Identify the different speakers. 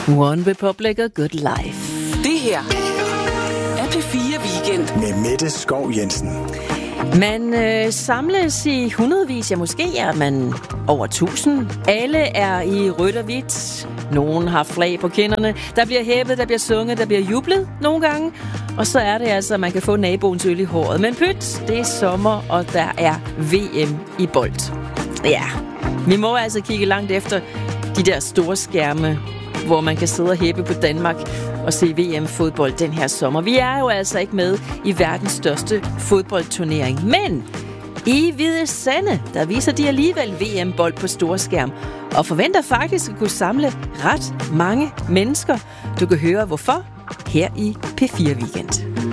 Speaker 1: One Republic og Good Life.
Speaker 2: Det her er P4 Weekend
Speaker 3: med Mette Skov Jensen.
Speaker 1: Man samles i hundredvis, ja måske er man over 1000. Alle er i rødt og hvidt. Nogen har flag på kinderne. Der bliver hæppet, der bliver sunget, der bliver jublet nogle gange. Og så er det altså, at man kan få naboens øl i håret. Men pyt, det er sommer, og der er VM i bold. Ja, vi må altså kigge langt efter de der store skærme, hvor man kan sidde og hæppe på Danmark og se VM-fodbold den her sommer. Vi er jo altså ikke med i verdens største fodboldturnering, men i Hvide Sande, der viser de alligevel VM-bold på storskærm, og forventer faktisk at kunne samle ret mange mennesker. Du kan høre hvorfor her i P4 Weekend.